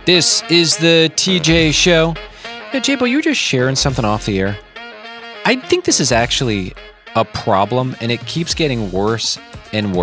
This is the TJ Show. J-Bo, you were just sharing something off the air. I think this is actually a problem, and it keeps getting worse and worse.